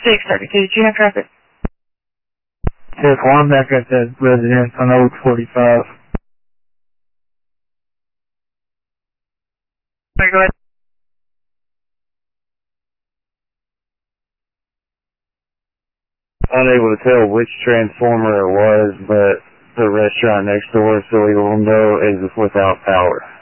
632, did you have traffic? Yes, well, I'm back at that residence on Old 45. Sorry, go ahead. Unable to tell which transformer it was, but the restaurant next door, so we will know is without power.